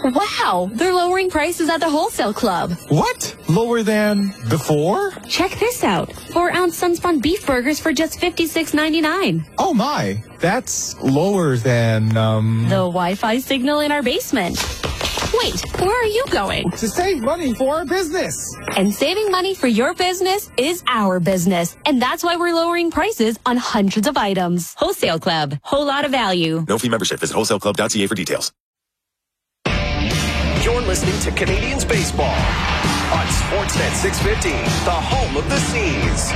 Wow, they're lowering prices at the wholesale club. What? Lower than before? Check this out. 4-ounce Sunspun beef burgers for just $56.99. Oh my, that's lower than, The Wi-Fi signal in our basement. Wait, where are you going? to save money for our business. And saving money for your business is our business. And that's why we're lowering prices on hundreds of items. Wholesale Club. Whole lot of value. No fee membership. Visit wholesaleclub.ca for details. You're listening to Canadians Baseball on Sportsnet 650, the home of the Seas.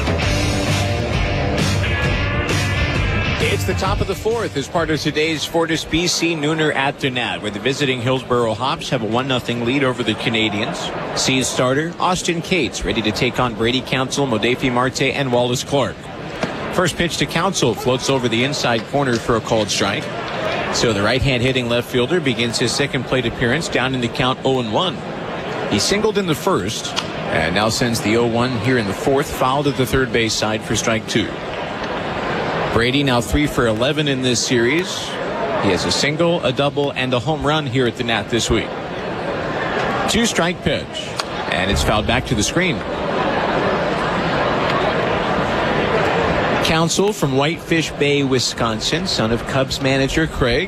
It's the top of the fourth as part of today's Fortis BC Nooner at the Nat, where the visiting Hillsborough Hops have a 1-0 lead over the Canadians. Seas starter Austin Cates ready to take on Brady Council, Modefi Marte, and Wallace Clark. First pitch to Council floats over the inside corner for a called strike. So the right-hand hitting left fielder begins his second plate appearance down in the count 0-1. He singled in the first and now sends the 0-1 here in the fourth, foul to the third base side for strike two. Brady now 3 for 11 in this series. He has a single, a double, and a home run here at the Nat this week. 2-strike pitch, and it's fouled back to the screen. Council from Whitefish Bay, Wisconsin, son of Cubs manager Craig.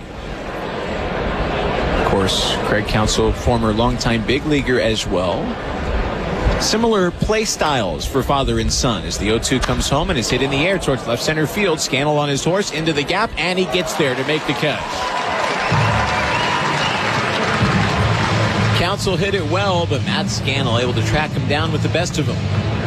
Of course, Craig Council, former longtime big leaguer as well. Similar play styles for father and son as the 0-2 comes home and is hit in the air towards left center field. Scannell on his horse into the gap, and he gets there to make the catch. Council hit it well, but Matt Scannell able to track him down with the best of them.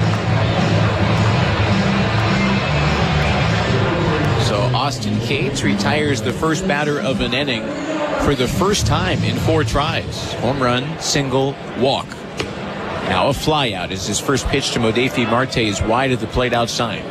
So Austin Cates retires the first batter of an inning for the first time in 4 tries. Home run, single, walk. Now a flyout as his first pitch to Modefi Marte is wide of the plate outside.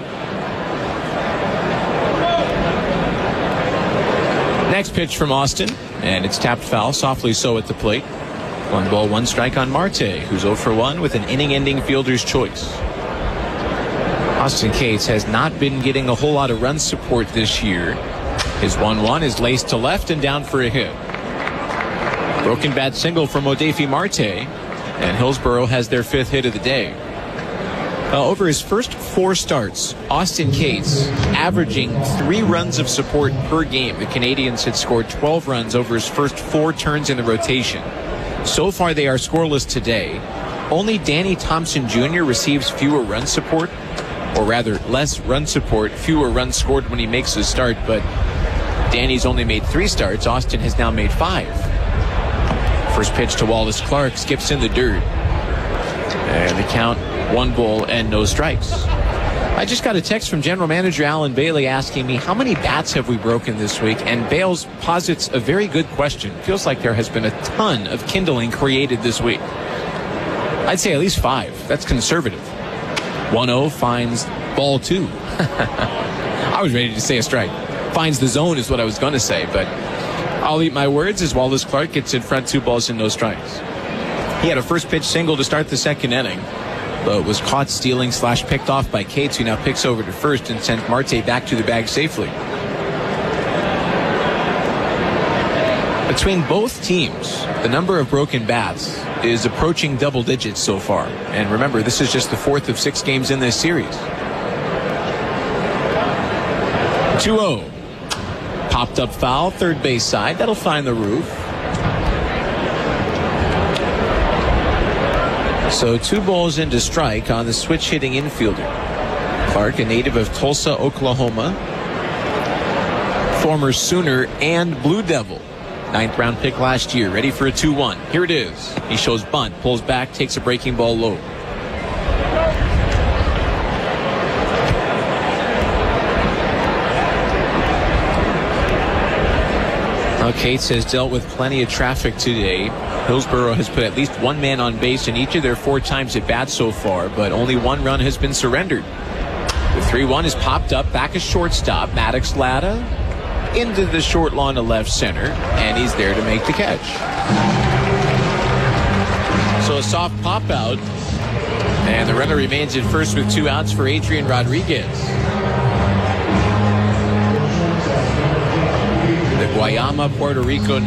Next pitch from Austin, and it's tapped foul, softly so at the plate. 1 ball, 1 strike on Marte, who's 0 for 1 with an inning-ending fielder's choice. Austin Cates has not been getting a whole lot of run support this year. His 1-1 is laced to left and down for a hit. Broken bat single from Modefi Marte, and Hillsborough has their 5th hit of the day. Over his first 4 starts, Austin Cates averaging 3 runs of support per game. The Canadians had scored 12 runs over his first 4 turns in the rotation. So far they are scoreless today. Only Danny Thompson Jr. receives fewer run support, or rather less run support, fewer runs scored when he makes a start, but Danny's only made 3 starts. Austin has now made 5. First pitch to Wallace Clark skips in the dirt. And the count 1 ball and no strikes. I just got a text from General Manager Alan Bailey asking me how many bats have we broken this week, and Bales posits a very good question. Feels like there has been a ton of kindling created this week. I'd say at least 5. That's conservative. 1-0 finds ball 2. I was ready to say a strike. Finds the zone is what I was going to say, but I'll eat my words as Wallace Clark gets in front 2 balls and no strikes. He had a first pitch single to start the second inning, but was caught stealing / picked off by Cates, who now picks over to first and sends Marte back to the bag safely. Between both teams, the number of broken bats is approaching double digits so far. And remember, this is just the 4th of 6 games in this series. 2-0. Popped up foul, third base side. That'll find the roof. So 2 balls into strike on the switch hitting infielder. Clark, a native of Tulsa, Oklahoma. Former Sooner and Blue Devil. 9th round pick last year, ready for a 2-1. Here it is. He shows bunt, pulls back, takes a breaking ball low. Now Cates has dealt with plenty of traffic today. Hillsborough has put at least 1 man on base in each of their 4 times at bat so far, but only 1 run has been surrendered. The 3-1 is popped up, back a shortstop, Maddox Latta, into the short lawn to left center, and he's there to make the catch. So a soft pop out, and the runner remains at first with 2 outs for Adrian Rodriguez. The Guayama, Puerto Rico